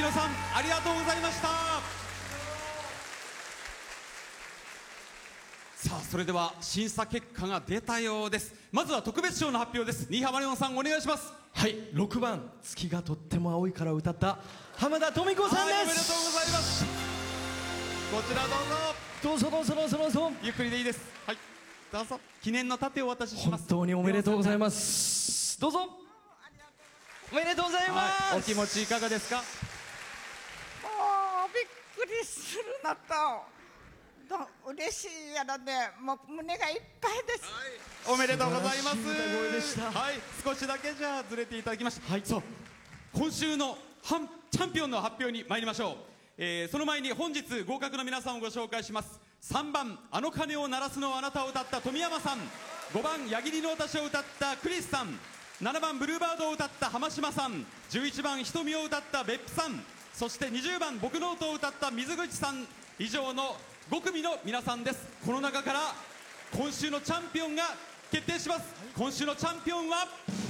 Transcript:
皆さんありがとうございました。さあそれでは審査結果が出たようです。まずは特別賞の発表です。新浜レオンさんお願いします。 はい、6番「月がとっても青い」から歌った浜田富子さんです。 はい、おめでとうございます。こちらどうぞ。 どうぞどうぞどうぞどうぞ。 ゆっくりでいいです。はい、どうぞ。記念の盾をお渡しします。 本当におめでとうございます。どうぞ。おめでとうございます、 はい、お気持ちいかがですか。 もうびっくりするのと嬉しいやらでもう胸がいっぱいです、 おめでとうございます。 素晴らしい歌声でした。 はい、少しだけじゃあずれていただきました。はい、そう今週のチャンピオンの発表に参りましょう。その前に本日合格の皆さんをご紹介します。3番あの鐘を鳴らすのはあなたを歌った富山さん、5番矢切の私を歌ったクリスさん、7番ブルーバードを歌った浜島さん、11番瞳を歌った別府さん、そして20番僕の音を歌った水口さん、以上の5組の皆さんです。この中から今週のチャンピオンが決定します。今週のチャンピオンは